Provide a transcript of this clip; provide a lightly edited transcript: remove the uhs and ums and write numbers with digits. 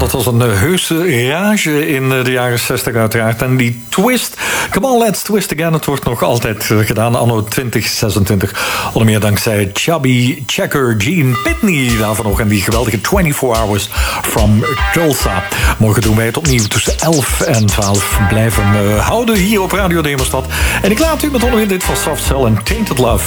dat was een heuse rage in de jaren 60 uiteraard. En die twist, come on let's twist again, het wordt nog altijd gedaan anno 2026. Onder meer dankzij Chubby Checker, Gene Pitney daarvan nog. En die geweldige 24 Hours from Tulsa. Morgen doen wij het opnieuw tussen 11 en 12 blijven houden hier op Radio Demerstad. En ik laat u met onder dit van Soft Cell en Tainted Love.